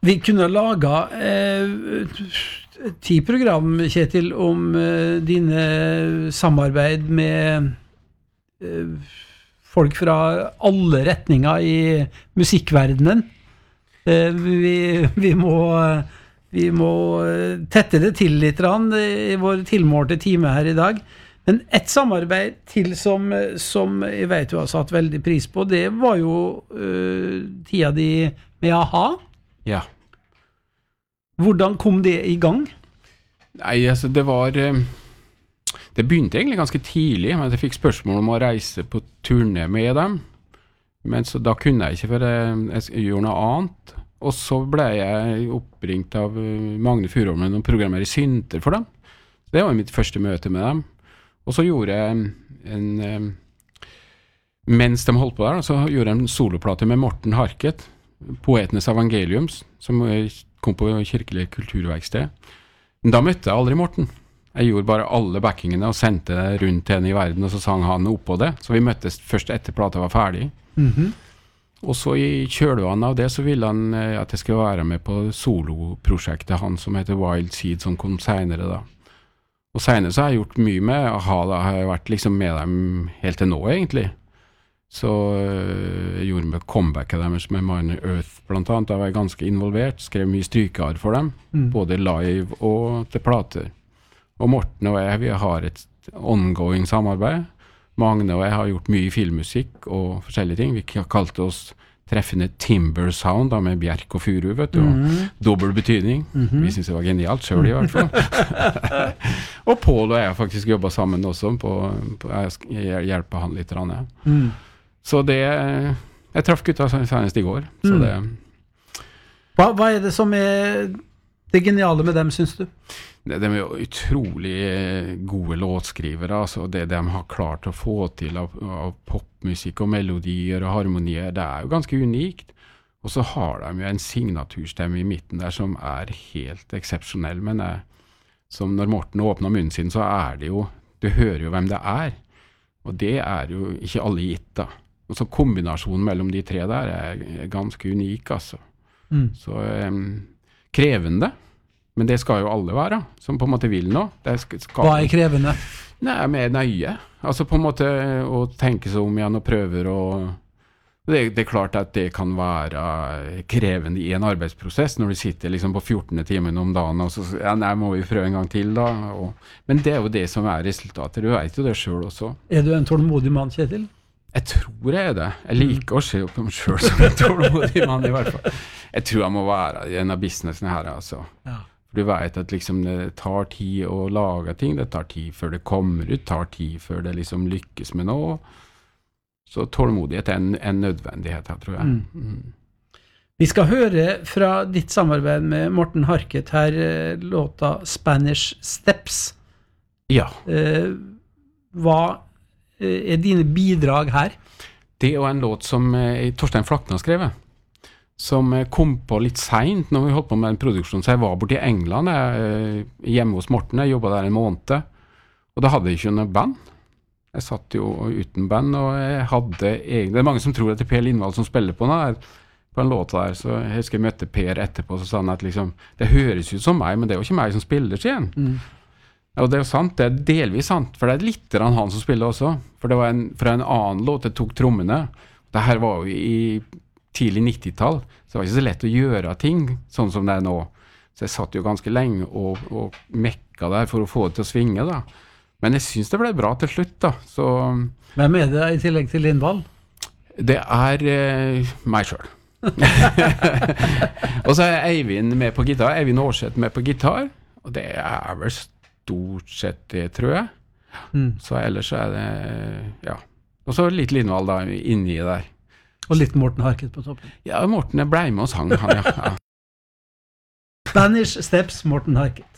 Vi kunne laga 10 program, Kjetil, om dine samarbeid med folk fra alle retninger i musikkverdenen. Vi må tette det til litt i vår tilmålte time her i dag. Men et samarbeid til som jeg vet du har satt veldig pris på, det var jo tida di med A-ha. Ja. Hvordan kom det i gang? Nei, altså det begynte egentlig ganske tidlig, men jeg fikk spørsmål om å reise på turné med dem. Men så da kunne jeg ikke, for jeg gjorde noe annet. Og så ble jeg oppringt av Magne Furuholm med noen programmer i Synter for dem. Det var mitt første møte med dem. Og så gjorde jeg mens de holdt på der, så gjorde jeg en soloplate med Morten Harket, Poetenes Evangeliums, som kom på Kirkelig Kulturverksted. Men da møtte jeg aldri Morten. Jeg gjorde bare alle backingene og sendte det rundt til henne i verden, og så sang han oppå det. Så vi møttes først etter plata var ferdig. Og så i kjølvannet av det så ville han at jeg skulle være med på soloprosjektet han som heter Wild Seed, som kom senere da. Og senere så har jeg gjort mye med A-ha, da har jeg vært liksom med dem helt til nå egentlig. Så jeg gjorde med comebacket deres med Minor Earth blant annet, da var jeg ganske involvert, skrev mye strykar for dem, både live og til plater. Og Morten og jeg, vi har et ongoing samarbeid. Magne og jeg har gjort mye filmmusikk og forskjellige ting. Vi kalte oss treffende Timber Sound da, med bjerk og furu, vet du. Dobbel betydning. Vi synes det var genialt selv i hvert fall. Og Paul og jeg har faktisk jobbet sammen også jeg hjelper han litt. Så det, jeg traff gutta senest i går. Så det. Hva det som det geniale med dem, synes du? De jo utrolig gode låtskrivere, altså det de har klart å få til av popmusikk og melodier og harmonier, det jo ganske unikt. Og så har de jo en signaturstemme i midten der som helt eksepsjonell, men som når Morten åpner munnen sin, så det jo, du hører jo hvem det og det jo ikke alle gitt da. Og så kombinasjonen mellom de tre der ganske unik, altså. Så krevende. Men det skal jo alle være, som på en måte vil nå. Hva krevende? Nei, mer nøye. Altså på en måte å tenke seg om igjen og prøver å... Det klart at det kan være krevende i en arbeidsprosess, når du sitter liksom på 14. timen om dagen, og så nei, må vi prøve en gang til da. Men det jo det som resultatet. Du vet jo det selv også. Du en tålmodig mann, Kjetil? Jeg tror jeg det. Jeg liker å se på meg selv som en tålmodig mann i hvert fall. Jeg tror jeg må være i en av businessene her, altså. Ja. Du vet at liksom det tar tid å lage ting, det tar tid før det kommer ut, tar tid før det liksom lykkes med noe. Så tålmodighet en nødvendighet her, tror jeg. Vi skal høre fra ditt samarbeid med Morten Harket her, låta Spanish Steps. Ja. Hva dine bidrag her? Det en låt som Torstein Flakne har skrevet. Som kom på litt sent når vi holdt på med en produksjon, så jeg var borte i England hjemme hos Morten, jeg jobbet der en måned og da hadde jeg ikke noe band jeg satt jo uten band og jeg hadde det mange som tror at det Per Lindvall som spiller på en låt der, så jeg husker jeg møtte Per etterpå så sa han at liksom, det høres ut som meg, men det jo ikke meg som spiller igjen og det jo sant, det delvis sant for det litt han som spiller også for det var fra en annen låt jeg tok trommene det her var jo i tidlig 90-tall, så det var ikke så lett å gjøre ting sånn som det nå. Så jeg satt jo ganske lenge og mekka der for å få det til å svinge da. Men jeg synes det ble bra til slutt da. Så, hvem det i tillegg til Lindvall? Det meg selv. Og så Eivind med på gitar, Eivind Aarseth med på gitar, og det vel stort sett det, tror jeg. Så ellers så det, ja. Og så litt Lindvall da, inni der. Og litt Morten Harket på toppen. Ja, Morten ble med og sang, han, ja. Spanish Steps, Morten Harket.